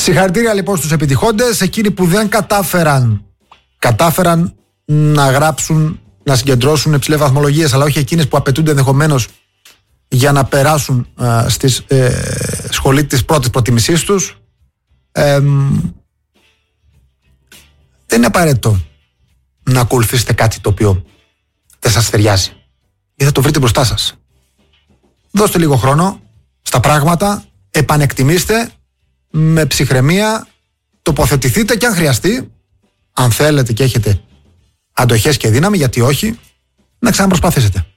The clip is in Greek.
Συγχαρητήρια λοιπόν στους επιτυχόντες. Εκείνοι που δεν κατάφεραν να γράψουν, να συγκεντρώσουν υψηλές βαθμολογίες, αλλά όχι εκείνες που απαιτούνται ενδεχομένως για να περάσουν στη σχολή της πρώτης προτιμησής τους. Δεν είναι απαραίτητο να ακολουθήσετε κάτι το οποίο δεν σας ταιριάζει ή θα το βρείτε μπροστά σας. Δώστε λίγο χρόνο στα πράγματα, επανεκτιμήστε με ψυχραιμία, τοποθετηθείτε και αν χρειαστεί, αν θέλετε και έχετε αντοχές και δύναμη, γιατί όχι, να ξαναπροσπαθήσετε.